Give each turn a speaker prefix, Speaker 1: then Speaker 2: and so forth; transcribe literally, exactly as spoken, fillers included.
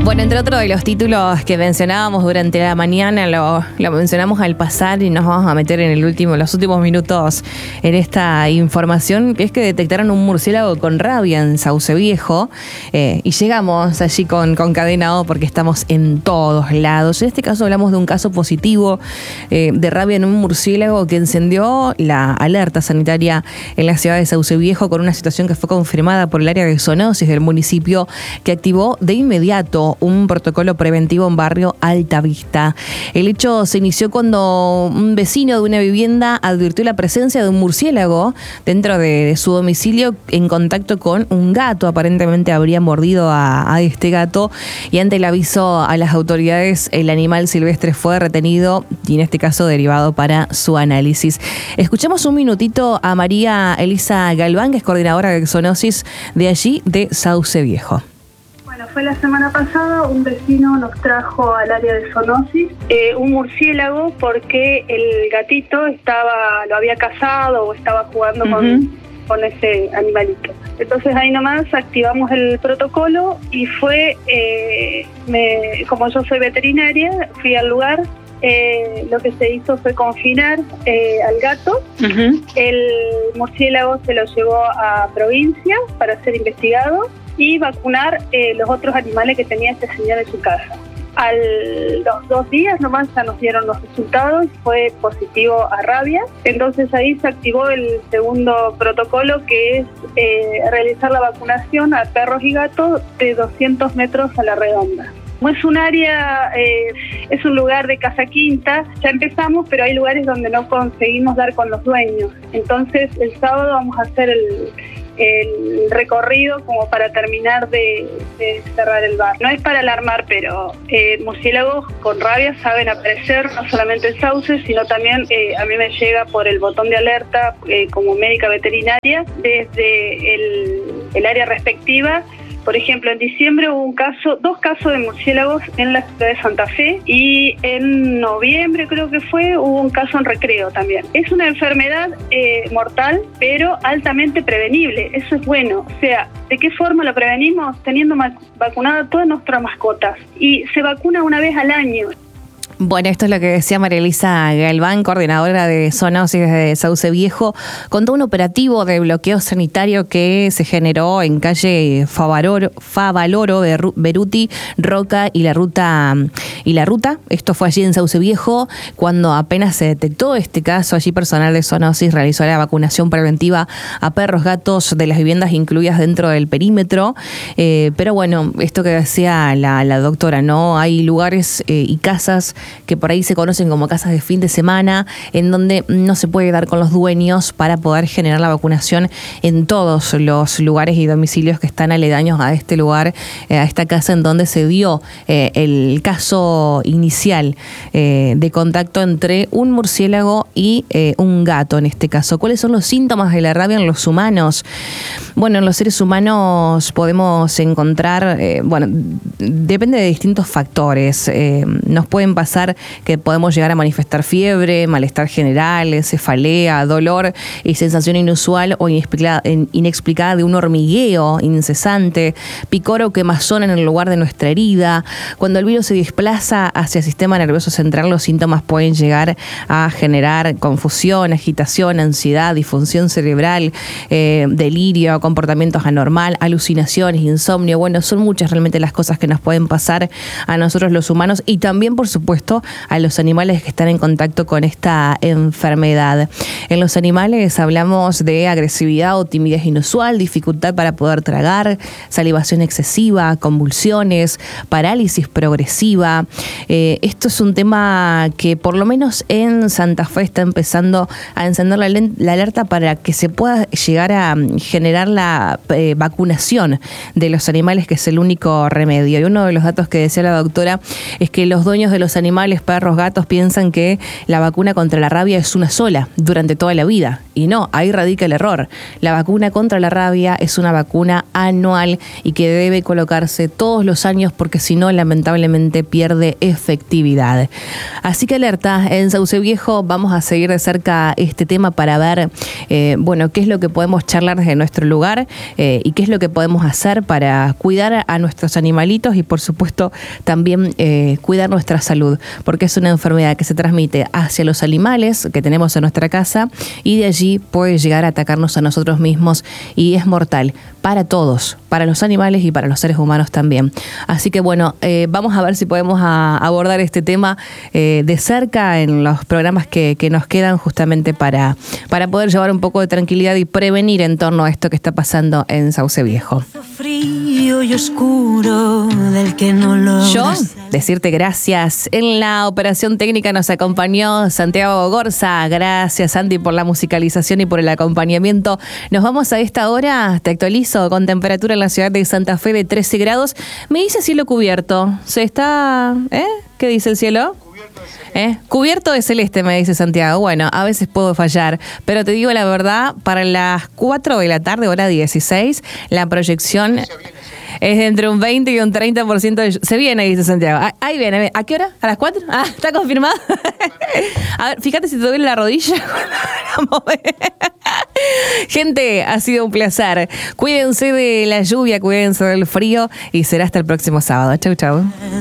Speaker 1: Bueno, entre otros de los títulos que mencionábamos durante la mañana, lo, lo mencionamos al pasar y nos vamos a meter en el último, los últimos minutos en esta información, que es que detectaron un murciélago con rabia en Sauce Viejo, eh, y llegamos allí con, con Cadena O porque estamos en todos lados. En este caso hablamos de un caso positivo eh, de rabia en un murciélago que encendió la alerta sanitaria en la ciudad de Sauce Viejo, con una situación que fue confirmada por el área de zoonosis del municipio, que activó de inmediato un protocolo preventivo en barrio Altavista. El hecho se inició cuando un vecino de una vivienda advirtió la presencia de un murciélago dentro de, de su domicilio en contacto con un gato. Aparentemente habría mordido a, a este gato, y ante el aviso a las autoridades, el animal silvestre fue retenido y en este caso derivado para su análisis. Escuchamos un minutito a María Elisa Galván, que es coordinadora de zoonosis de allí, de Sauce Viejo.
Speaker 2: Bueno, fue la semana pasada, un vecino nos trajo al área de zoonosis eh, un murciélago porque el gatito estaba, lo había cazado o estaba jugando uh-huh. con, con ese animalito. Entonces ahí nomás activamos el protocolo y fue, eh, me, como yo soy veterinaria, fui al lugar. Eh, lo que se hizo fue confinar eh, al gato. Uh-huh. El murciélago se lo llevó a provincia para ser investigado y vacunar eh, los otros animales que tenía este señor en su casa. A los dos días nomás ya nos dieron los resultados, fue positivo a rabia. Entonces ahí se activó el segundo protocolo, que es eh, realizar la vacunación a perros y gatos de doscientos metros a la redonda. Como es un área, eh, es un lugar de casa quinta, ya empezamos, pero hay lugares donde no conseguimos dar con los dueños. Entonces el sábado vamos a hacer el, el recorrido como para terminar de, de cerrar el bar. No es para alarmar, pero eh, murciélagos con rabia saben aparecer, no solamente en Sauce, sino también eh, a mí me llega por el botón de alerta eh, como médica veterinaria desde el, el área respectiva. Por ejemplo, en diciembre hubo un caso, dos casos de murciélagos en la ciudad de Santa Fe, y en noviembre creo que fue, hubo un caso en Recreo también. Es una enfermedad eh, mortal, pero altamente prevenible. Eso es bueno. O sea, ¿de qué forma lo prevenimos? Teniendo vacunada todas nuestras mascotas. Y se vacuna una vez al año.
Speaker 1: Bueno, esto es lo que decía María Elisa Galván, coordinadora de zoonosis de Sauce Viejo, con todo un operativo de bloqueo sanitario que se generó en calle Favaloro, Favaloro, Beruti, Roca y la ruta y la ruta. Esto fue allí en Sauce Viejo, cuando apenas se detectó este caso. Allí personal de zoonosis realizó la vacunación preventiva a perros, gatos de las viviendas incluidas dentro del perímetro. Eh, pero bueno, esto que decía la, la doctora, ¿no? Hay lugares eh, y casas que por ahí se conocen como casas de fin de semana, en donde no se puede dar con los dueños para poder generar la vacunación en todos los lugares y domicilios que están aledaños a este lugar, eh, a esta casa en donde se dio eh, el caso inicial eh, de contacto entre un murciélago y eh, un gato en este caso. ¿Cuáles son los síntomas de la rabia en los humanos? Bueno, en los seres humanos podemos encontrar, eh, bueno, depende de distintos factores. Eh, nos pueden pasar que podemos llegar a manifestar fiebre, malestar general, cefalea, dolor y sensación inusual o inexplicada, inexplicada de un hormigueo incesante, picor o quemazón en el lugar de nuestra herida. Cuando el virus se desplaza hacia el sistema nervioso central, los síntomas pueden llegar a generar confusión, agitación, ansiedad, disfunción cerebral, eh, delirio, comportamientos anormal, alucinaciones, insomnio. Bueno, son muchas realmente las cosas que nos pueden pasar a nosotros los humanos, y también, por supuesto, a los animales que están en contacto con esta enfermedad. En los animales hablamos de agresividad o timidez inusual, dificultad para poder tragar, salivación excesiva, convulsiones, parálisis progresiva. Eh, esto es un tema que por lo menos en Santa Fe está empezando a encender la, la alerta para que se pueda llegar a generar la eh, vacunación de los animales, que es el único remedio. Y uno de los datos que decía la doctora es que los dueños de los animales animales, perros, gatos, piensan que la vacuna contra la rabia es una sola durante toda la vida. Y no, ahí radica el error. La vacuna contra la rabia es una vacuna anual y que debe colocarse todos los años porque si no, lamentablemente pierde efectividad. Así que alerta, en Sauce Viejo vamos a seguir de cerca este tema para ver, eh, bueno, qué es lo que podemos charlar desde nuestro lugar eh, y qué es lo que podemos hacer para cuidar a nuestros animalitos y por supuesto también eh, cuidar nuestra salud, porque es una enfermedad que se transmite hacia los animales que tenemos en nuestra casa y de allí puede llegar a atacarnos a nosotros mismos y es mortal para todos, para los animales y para los seres humanos también. Así que bueno, eh, vamos a ver si podemos a, abordar este tema eh, de cerca en los programas que, que nos quedan justamente para, para poder llevar un poco de tranquilidad y prevenir en torno a esto que está pasando en Sauce Viejo.
Speaker 3: Frío y oscuro del que no lo
Speaker 1: Yo, decirte gracias. En la operación técnica nos acompañó Santiago Gorza. Gracias, Santi, por la musicalización y por el acompañamiento. Nos vamos a esta hora, te actualizo, con temperatura en la ciudad de Santa Fe de trece grados. Me dice cielo cubierto. ¿Se está...? ¿Eh? ¿Qué dice el cielo? ¿Eh? Cubierto de celeste, me dice Santiago. Bueno, a veces puedo fallar, pero te digo la verdad, para las cuatro de la tarde, hora dieciséis, la proyección es de entre un veinte y un treinta por ciento. De... Se viene, dice Santiago. Ahí viene. ¿A qué hora? ¿A las cuatro? Ah, ¿está confirmado? A ver, fíjate si te duele la rodilla. Gente, ha sido un placer. Cuídense de la lluvia, cuídense del frío y será hasta el próximo sábado. Chau, chau.